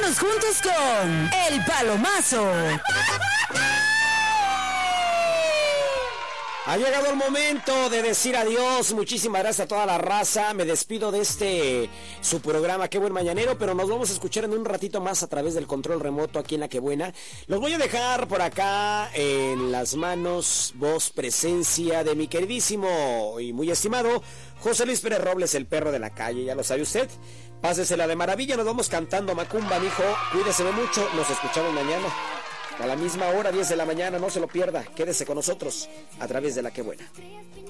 Todos juntos con El Palomazo. Ha llegado el momento de decir adiós. Muchísimas gracias a toda la raza. Me despido de su programa Qué Buen Mañanero, pero nos vamos a escuchar en un ratito más a través del control remoto aquí en La Qué Buena. Los voy a dejar por acá en las manos, voz, presencia de mi queridísimo y muy estimado José Luis Pérez Robles, el perro de la calle. Ya lo sabe usted. Pásesela de maravilla. Nos vamos cantando Macumba, mijo. Cuídese mucho. Nos escuchamos mañana a la misma hora, 10 de la mañana. No se lo pierda. Quédese con nosotros a través de La Qué Buena.